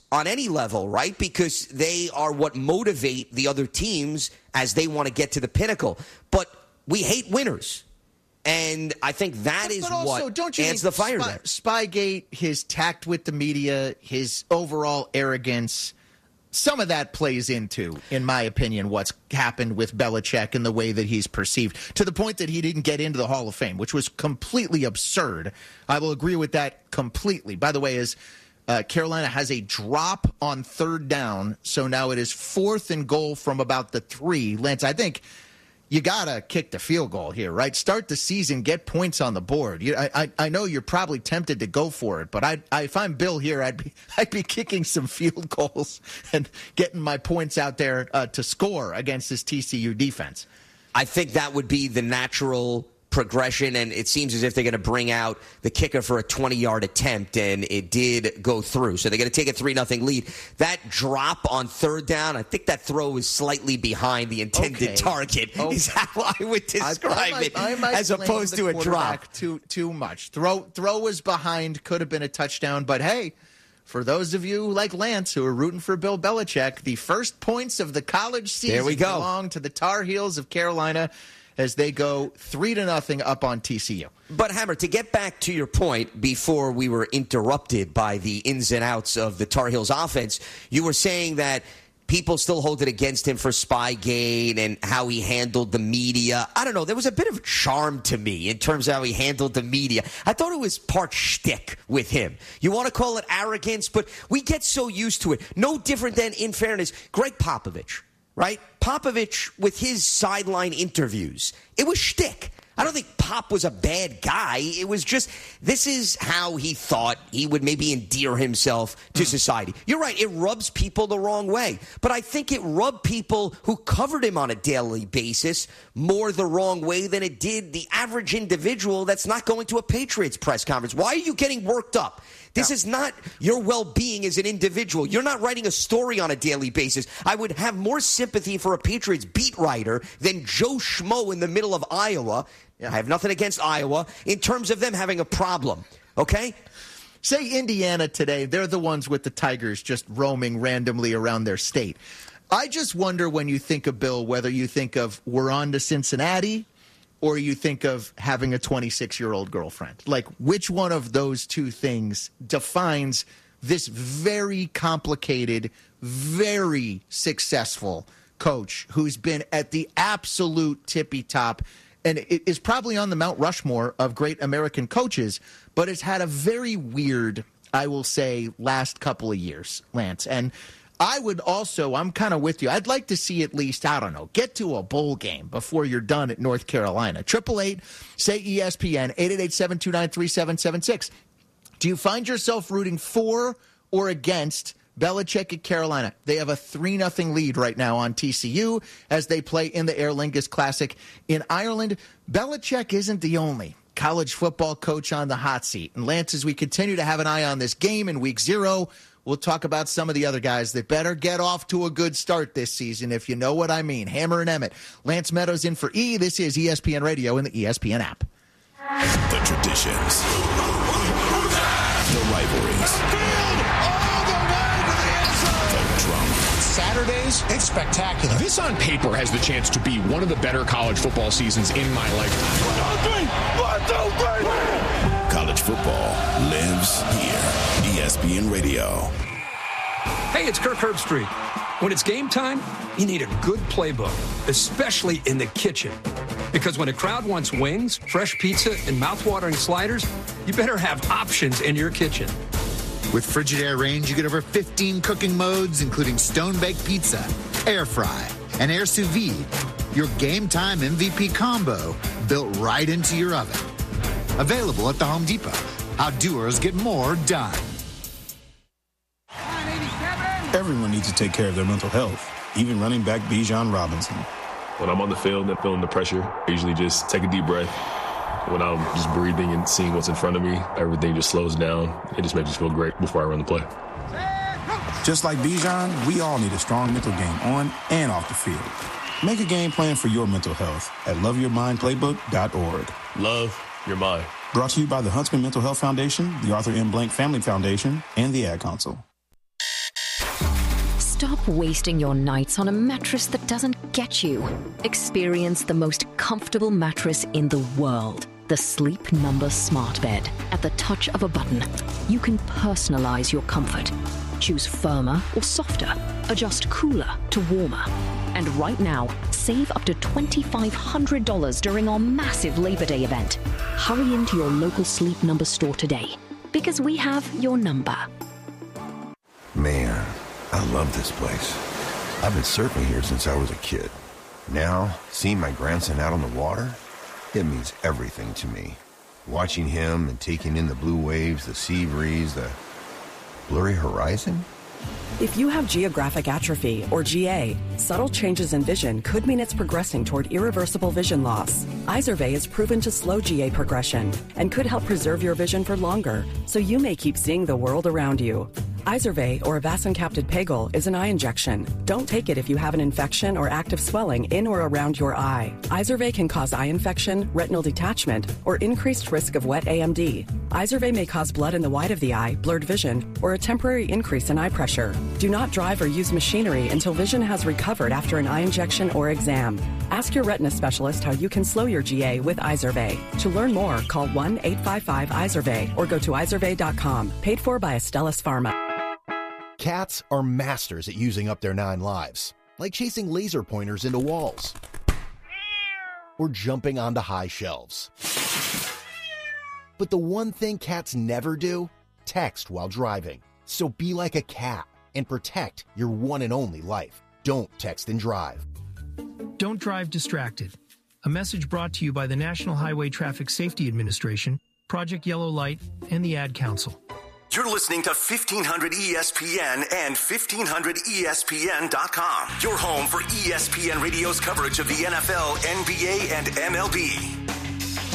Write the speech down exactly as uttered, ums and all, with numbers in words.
on any level, right? Because they are what motivate the other teams as they want to get to the pinnacle. But we hate winners. And I think that but, is but also, what don't you adds the fire Spy, there. Spygate, his tact with the media, his overall arrogance, some of that plays into, in my opinion, what's happened with Belichick and the way that he's perceived, to the point that he didn't get into the Hall of Fame, which was completely absurd. I will agree with that completely. By the way, is uh, Carolina has a drop on third down, so now it is fourth and goal from about the three. Lance, I think you got to kick the field goal here, right? Start the season, get points on the board. You, I, I, I know you're probably tempted to go for it, but I, I, if I'm Bill here, I'd be, I'd be kicking some field goals and getting my points out there uh, to score against this T C U defense. I think that would be the natural progression, and it seems as if they're going to bring out the kicker for a twenty-yard attempt, and it did go through. So they're going to take a three nothing lead. That drop on third down, I think that throw is slightly behind the intended okay. target, okay. is how I would describe I, I might, it, I might as opposed to a drop. Too, too much. Throw, throw was behind, could have been a touchdown, but hey, for those of you like Lance who are rooting for Bill Belichick, the first points of the college season there we go. belong to the Tar Heels of Carolina as they go three to nothing up on T C U. But, Hammer, to get back to your point before we were interrupted by the ins and outs of the Tar Heels offense, you were saying that people still hold it against him for Spygate and how he handled the media. I don't know. There was a bit of charm to me in terms of how he handled the media. I thought it was part shtick with him. You want to call it arrogance, but we get so used to it. No different than, in fairness, Greg Popovich. Right? Popovich, with his sideline interviews, it was shtick. I don't think Pop was a bad guy. It was just, this is how he thought he would maybe endear himself to mm. society. You're right, it rubs people the wrong way. But I think it rubbed people who covered him on a daily basis more the wrong way than it did the average individual that's not going to a Patriots press conference. Why are you getting worked up? This is not your well-being as an individual. You're not writing a story on a daily basis. I would have more sympathy for a Patriots beat writer than Joe Schmo in the middle of Iowa. I have nothing against Iowa in terms of them having a problem, okay? Say Indiana today, they're the ones with the Tigers just roaming randomly around their state. I just wonder when you think of Bill, whether you think of we're on to Cincinnati or you think of having a twenty-six-year-old girlfriend. Like, which one of those two things defines this very complicated, very successful coach who's been at the absolute tippy top and is probably on the Mount Rushmore of great American coaches, but has had a very weird, I will say, last couple of years, Lance. And I would also, I'm kind of with you. I'd like to see at least, I don't know, get to a bowl game before you're done at North Carolina. Triple eight, say E S P N, eight eight eight, seven two nine, three seven seven six. Do you find yourself rooting for or against Belichick at Carolina? They have a three nothing lead right now on T C U as they play in the Aer Lingus Classic in Ireland. Belichick isn't the only college football coach on the hot seat. And Lance, as we continue to have an eye on this game in week zero, we'll talk about some of the other guys that better get off to a good start this season, if you know what I mean. Hammer and Emmett. Lance Meadows in for E. This is E S P N Radio and the E S P N app. The traditions. The rivalries. The drama. Saturdays, it's spectacular. This on paper has the chance to be one of the better college football seasons in my lifetime. One, two, three. One, two, three. College football lives here. E S P N Radio. Hey, it's Kirk Herbstreit. When it's game time, you need a good playbook, especially in the kitchen. Because when a crowd wants wings, fresh pizza, and mouthwatering sliders, you better have options in your kitchen. With Frigidaire Range, you get over fifteen cooking modes, including stone-baked pizza, air fry, and air sous vide. Your game time M V P combo built right into your oven. Available at the Home Depot. How doers get more done. Everyone needs to take care of their mental health, even running back Bijan Robinson. When I'm on the field and feeling the pressure, I usually just take a deep breath. When I'm just breathing and seeing what's in front of me, everything just slows down. It just makes me feel great before I run the play. Just like Bijan, we all need a strong mental game on and off the field. Make a game plan for your mental health at love your mind playbook dot org. Love your mind. Brought to you by the Huntsman Mental Health Foundation, the Arthur M. Blank Family Foundation, and the Ad Council. Stop wasting your nights on a mattress that doesn't get you. Experience the most comfortable mattress in the world. The Sleep Number Smart Bed. At the touch of a button, you can personalize your comfort. Choose firmer or softer. Adjust cooler to warmer. And right now, save up to two thousand five hundred dollars during our massive Labor Day event. Hurry into your local Sleep Number store today, because we have your number. Man, I love this place. I've been surfing here since I was a kid. Now, seeing my grandson out on the water, it means everything to me. Watching him and taking in the blue waves, the sea breeze, the blurry horizon. If you have geographic atrophy, or G A, subtle changes in vision could mean it's progressing toward irreversible vision loss. Izervay is proven to slow G A progression and could help preserve your vision for longer, so you may keep seeing the world around you. Izervay, or avacincaptad pegol, is an eye injection. Don't take it if you have an infection or active swelling in or around your eye. Izervay can cause eye infection, retinal detachment, or increased risk of wet A M D. Izervay may cause blood in the white of the eye, blurred vision, or a temporary increase in eye pressure. Do not drive or use machinery until vision has recovered after an eye injection or exam. Ask your retina specialist how you can slow your G A with Izervay. To learn more, call one eight five five Izervay or go to izervay dot com. Paid for by Astellas Pharma. Cats are masters at using up their nine lives, like chasing laser pointers into walls or jumping onto high shelves. But the one thing cats never do, text while driving. So be like a cat and protect your one and only life. Don't text and drive. Don't drive distracted. A message brought to you by the National Highway Traffic Safety Administration, Project Yellow Light, and the Ad Council. You're listening to fifteen hundred E S P N and fifteen hundred E S P N dot com. Your home for E S P N Radio's coverage of the N F L, N B A, and M L B.